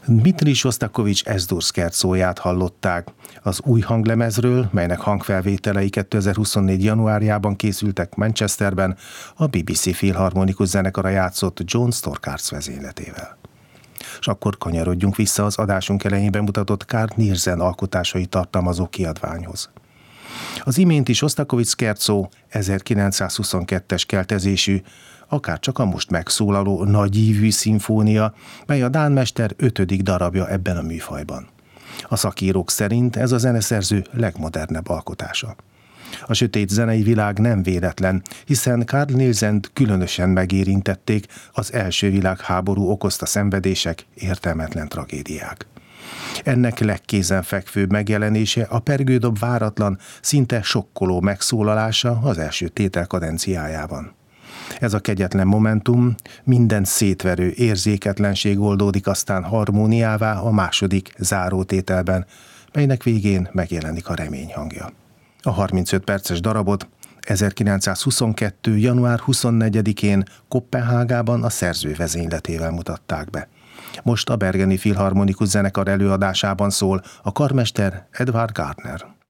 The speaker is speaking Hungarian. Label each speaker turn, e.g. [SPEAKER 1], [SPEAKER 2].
[SPEAKER 1] Dmitri Sostakovich Ez-Dur szkercóját hallották. Az új hanglemezről, melynek hangfelvételei 2024. januárjában készültek Manchesterben, a BBC Filharmonikus Zenekara játszott John Storkars vezényletével. És akkor kanyarodjunk vissza az adásunk elején bemutatott Carl Nielsen alkotásai tartalmazó kiadványhoz. Az iménti Sostakovich szkercó 1922-es keltezésű, akár csak a most megszólaló nagyívű szimfónia, mely a dán mester 5. darabja ebben a műfajban. A szakírók szerint ez a zeneszerző legmodernebb alkotása. A sötét zenei világ nem véletlen, hiszen Carl Nielsent különösen megérintették az első világháború okozta szenvedések, értelmetlen tragédiák. Ennek legkézenfekvőbb megjelenése a pergődob váratlan, szinte sokkoló megszólalása az első tétel kadenciájában. Ez a kegyetlen momentum, minden szétverő érzéketlenség oldódik aztán harmóniává a második zárótételben, melynek végén megjelenik a remény hangja. A 35 perces darabot 1922. január 24-én Koppenhágában a szerző vezényletével mutatták be. Most a Bergeni Filharmonikus Zenekar előadásában szól a karmester Edvard Gardner.